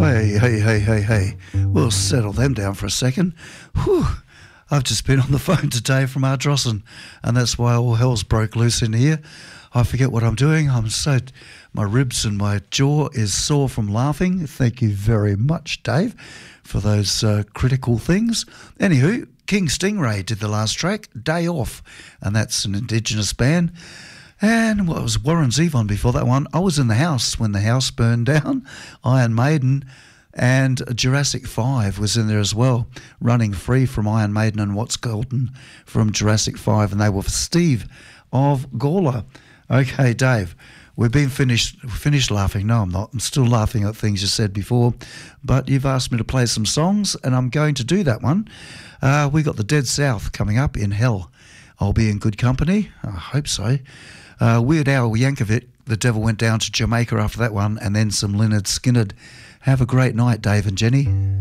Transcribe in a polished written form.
Hey. We'll settle them down for a second. Whew. I've just been on the phone today from Ardrossan, and that's why all hell's broke loose in here. I forget what I'm doing. My ribs and my jaw is sore from laughing. Thank you very much, Dave, for those critical things. Anywho, King Stingray did the last track, Day Off, and that's an Indigenous band. And what was Warren Zevon before that one? I was in the house when the house burned down. Iron Maiden and Jurassic 5 was in there as well, Running Free from Iron Maiden and What's Golden from Jurassic 5, and they were for Steve of Gawler. Okay, Dave, we've been finished laughing. No, I'm not. I'm still laughing at things you said before, but you've asked me to play some songs, and I'm going to do that one. We got the Dead South coming up in Hell. I'll be in good company. I hope so. Weird Al Yankovic, The Devil Went Down to Jamaica after that one, and then some Lynyrd Skynyrd. Have a great night, Dave and Jenny.